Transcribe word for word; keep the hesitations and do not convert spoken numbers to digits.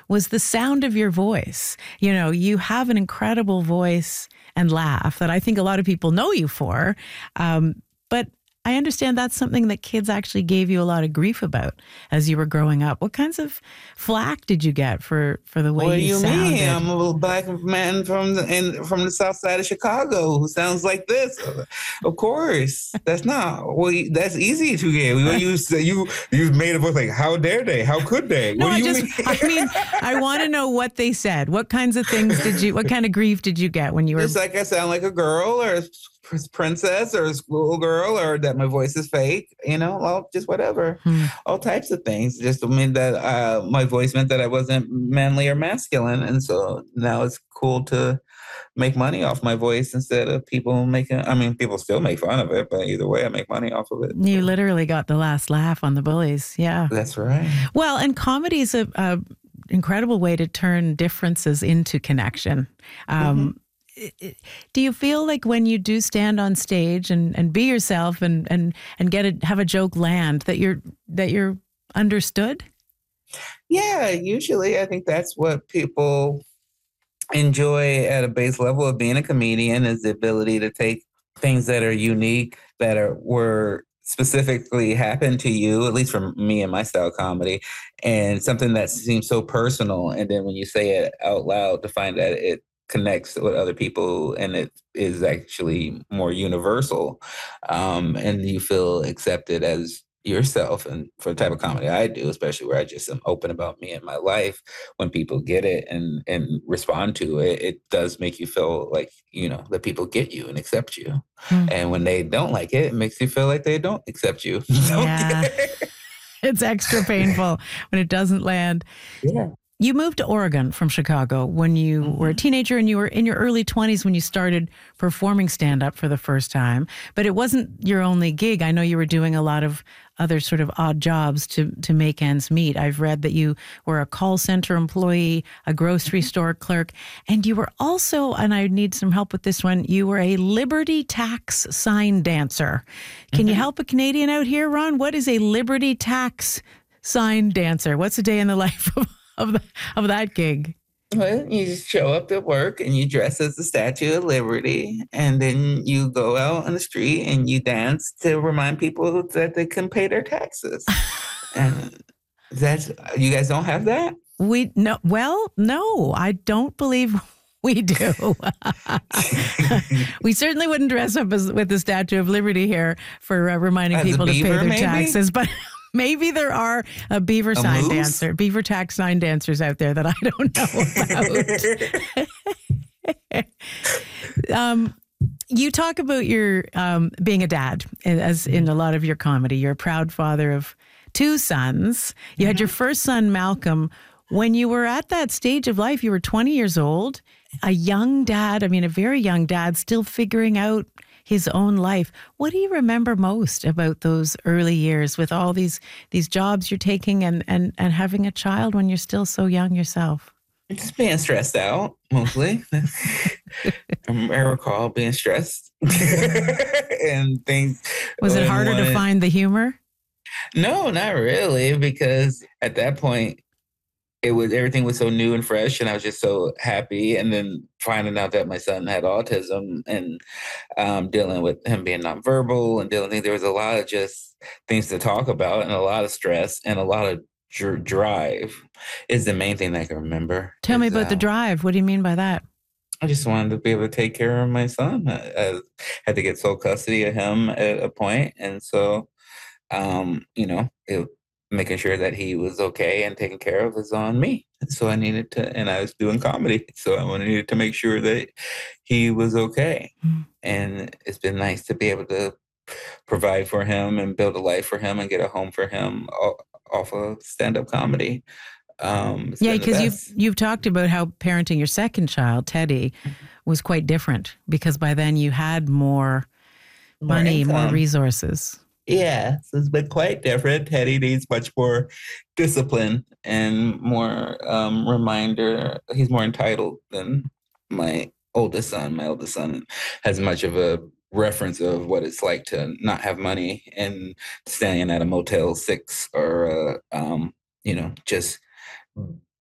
was the sound of your voice. You know, you have an incredible voice and laugh that I think a lot of people know you for. Um, but I understand that's something that kids actually gave you a lot of grief about as you were growing up. What kinds of flack did you get for, for the way What do you you sounded? mean? I'm a little black man from the in, from the south side of Chicago who sounds like this. Of course, that's not. Well, that's easy to get. Well, you say you you made a voice like, how dare they? How could they? No, What do I you just, mean? I mean, I want to know what they said. What kinds of things did you, what kind of grief did you get when you were? Just like I sound like a girl or a princess or a schoolgirl, or that my voice is fake, you know, well, just whatever. Hmm. All types of things. Just mean that uh, my voice meant that I wasn't manly or masculine. And so now it's cool to make money off my voice instead of people making, I mean, people still make fun of it, but either way, I make money off of it. You so. Literally got the last laugh on the bullies. Yeah. That's right. Well, and comedy is a, a incredible way to turn differences into connection. Um, mm-hmm. Do you feel like when you do stand on stage and, and be yourself and, and, and get a, have a joke land that you're that you're understood? Yeah, usually I think that's what people enjoy at a base level of being a comedian, is the ability to take things that are unique, that are were specifically happened to you, at least for me and my style of comedy, and something that seems so personal. And then when you say it out loud, to find that it connects with other people and it is actually more universal, um, and you feel accepted as yourself. And for the type of comedy I do, especially where I just am open about me and my life, when people get it and and respond to it, it does make you feel like, you know, that people get you and accept you. Mm. And when they don't like it, it makes you feel like they don't accept you. Yeah. It's extra painful when it doesn't land. Yeah. You moved to Oregon from Chicago when you mm-hmm. were a teenager, and you were in your early twenties when you started performing stand-up for the first time. But it wasn't your only gig. I know you were doing a lot of other sort of odd jobs to, to make ends meet. I've read that you were a call center employee, a grocery mm-hmm. store clerk, and you were also, and I need some help with this one, you were a Liberty Tax sign dancer. Can mm-hmm. you help a Canadian out here, Ron? What is a Liberty Tax sign dancer? What's a day in the life of Of, the, of that gig? Well, you just show up at work and you dress as the Statue of Liberty, and then you go out on the street and you dance to remind people that they can pay their taxes. And that's, you guys don't have that? We no. Well, no, I don't believe we do. We certainly wouldn't dress up as with the Statue of Liberty here for uh, reminding as people beaver, to pay their maybe? taxes, but. Maybe there are a beaver a sign moose? dancer, beaver tax sign dancers out there that I don't know about. um, you talk about your um, being a dad, as in a lot of your comedy. You're a proud father of two sons. You mm-hmm. had your first son, Malcolm, when you were at that stage of life. You were twenty years old, a young dad. I mean, a very young dad, still figuring out his own life. What do you remember most about those early years with all these these jobs you're taking and, and, and having a child when you're still so young yourself? Just being stressed out, mostly. I recall being stressed and things. Was it harder to find the humor? No, not really, because at that point, it was, everything was so new and fresh, and I was just so happy. And then finding out that my son had autism and um, dealing with him being nonverbal and dealing with, there was a lot of just things to talk about and a lot of stress and a lot of dr- drive is the main thing that I can remember. Tell is, me about um, the drive. What do you mean by that? I just wanted to be able to take care of my son. I, I had to get sole custody of him at a point, and so, um, you know, it making sure that he was okay and taken care of was on me. So I needed to, and I was doing comedy. So I needed to make sure that he was okay. Mm. And it's been nice to be able to provide for him and build a life for him and get a home for him off of stand-up comedy. Um, yeah, because you've, you've talked about how parenting your second child, Teddy, was quite different because by then you had more, more money, income. More resources. Yeah, so it's been quite different. Teddy needs much more discipline and more um, reminder. He's more entitled than my oldest son. My oldest son has much of a reference of what it's like to not have money and staying at a Motel six or, uh, um, you know, just